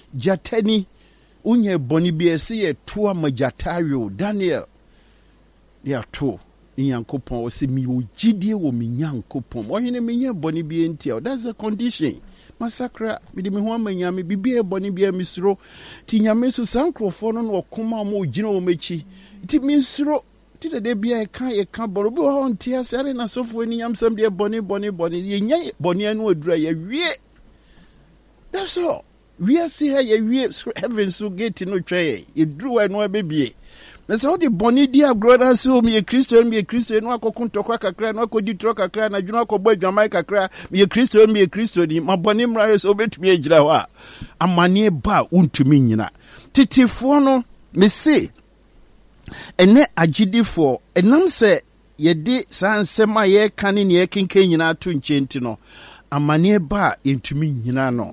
Jatani unye boni biese ye toa majatayo Daniel ya to Nyankopon o se mi ogidie wo mi Nyankopon ohene me nya boni bi entia. That's the condition. Massacre mi de me ho amanya me bibie boni bia misro ti nyame so sankrofo no no okoma mo ogina wo mechi ti misro ti de bia e ka boro bi ho ntia sare na sofo ni nyamsam de boni ye nya boni anu adura ye wie. That's all. We are see here ye heaven so gate no twa ye dru no abebie. Na so the boni dia brother so me Christian no akokunto kwa kakra no akodi tro kakra na dwuna akobɔ adwamai kakra me Christian ni ma boni mra so betumi agira ho a amane ba untumi nyina titifo no me se ene agidifo enam se ye de sansema ye kane ne ye kenken nyina to nchenti no amane ba entumi nyina no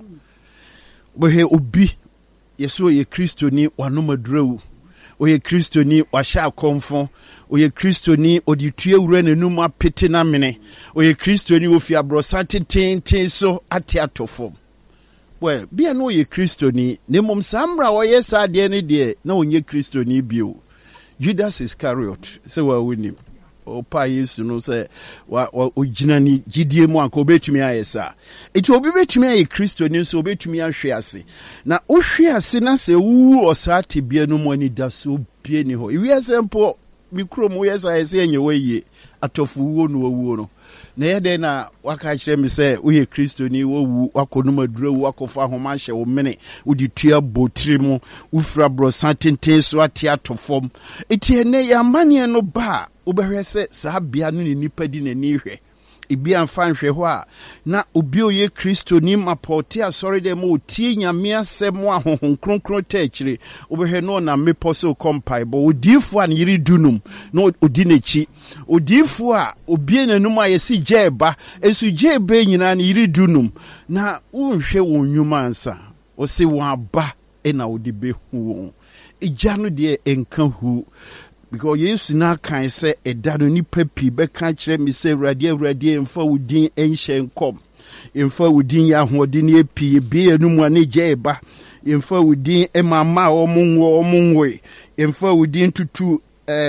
bohe obi yeso ye Christoni wanomadrewu oye Kristoni washa konfon oye Kristoni oditue wura nanum apete na mene oye Kristoni ofi abrosa tenten so ate atofom. Well bia no oye Kristoni ne mom samra oye sa de ne de na onye Kristoni bio. Judas Iscariot se wa winim o pa Yesu no se wa ogina ni gidie mu anka obetumi ayesa eti obi betumi aye Kristoni so obetumi ahwe ase na ohwe ase na se wu osate bia no mu ani da so bia ni ho iwi asempo mikro mu yesa ese enye waye atofu wo no wu no na yede na waka kire mi se uye Kristoni wo wu wakonuma duro wakofa homa hye wo mene udi tua botiri mu ufra bro santenten so ate atofom eti ene ya mane no ba obehwe se sa bia no ni nipa di nani hwe ibi amfa nhwe ho a na obi oye Kristoni mapote asori de mo tie nyame asem ahohon kronkron ta akire obehwe no na meposo kompai bo odifo an yiri dunum no odi nechi odifo a obi nanum ayesi jeba esu jeba nyina na yiri dunum na unhwe wonwuma ansa o se waba na odi behu ijanu de enka hu because Yesu na kan say edado ni papi be kan kire mi say awurade emfa wudin enhye nkom emfa wudin ya hoɔden ne epi bi enum ane jeba emfa wudin emama omunwo emfa wudin tutu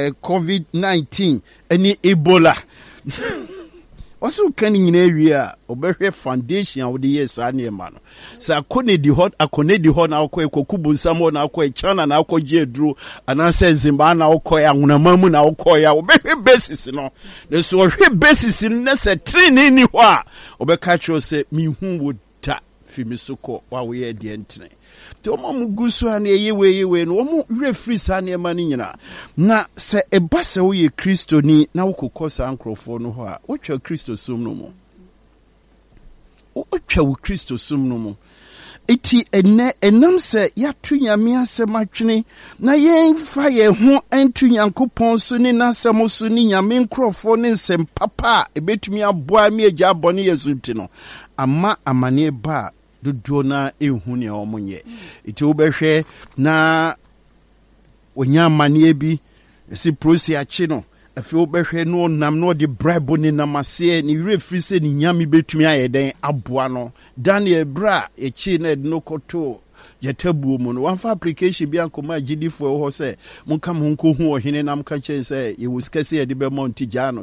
COVID-19 ani Ebola also kan nyina wi a obehwe foundation a wo de yes ane ma no sa akonedi hot na akọ ekokubu nsamo na akọ China na akọ jedru ananse Zimba na akọ ya nwunamamu na akọ ya obehwe basis no ne so ohwe basis ne se training ni ho a obeka kiro se mihu wo da fimisoko wa wo ye de ntene te omo mugusu an yewe no omo refree sa ne ma ni nyina na se eba se wo ye Kristoni na wo kokosa ankrofo no ho a wo twa Kristo sum no mo wo twa wo Kristo sum no mo eti enam se ya tu nyame asem atwene na yen fa ye ho antu Nyankopon so ni nasem so ni nyame nkrofo ne nsem papa ebetumi aboa mi agya bone Yesu nti no ama amane ba dodo na ehu ne omonye eti obehwe na onya amane bi esi prosi achi no afi obehwe no nam no de bribe ne namase ni refri se ni nyame betumi ayeden aboa no Daniel bra echi na no koto yatabuo mu no wanfa application bi ankoma agidifo ho se monka mo nko hu ohene nam ka chen se ye wuskase ye de be monti jano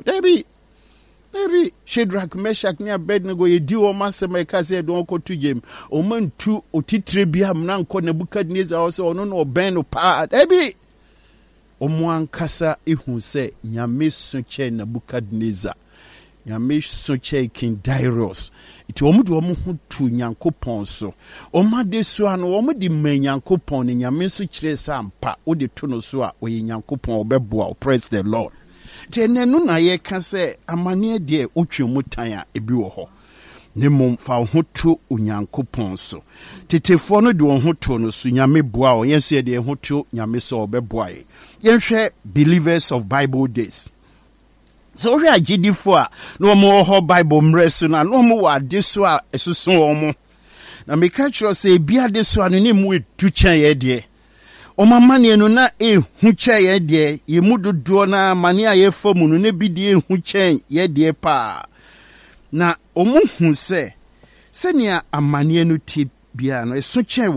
Maybe Shadrach, Meshach, ni Abednego ye di o masema ekaze don ko tujem o mantu otitre bia mna nko Nebukadnezar o se ono no ben no pa ebi o mo ankasa ehun se nyame soche Nebukadnezar nyame soche King Darius iti o mu de o mu hu tu Nyankopon so o ma de so ano o mu de man Nyankopon ne nyame so kire sa ampa o de to no so a o ye Nyankopon obeboa. Praise the Lord. Tenenu na ye ka se amane de otwemu tan a ebi wo ho ne mom fa ho to Onyankopon so tetefo no de wo ho to no so nyame boa o yense de ho to nyame so obeboa ye yenhwe believers of Bible days so we agidifo a no mo ho Bible mreso na no mo wa de so a esusu wo mo na me ka kiro se bia de so anu ne mu etu chan ye de o mamane no na ehu che ye de ye mudodo na mane a ye famu no ne bi de ehu chen ye de pa na o mu hu se nia amane no ti bia no eso chen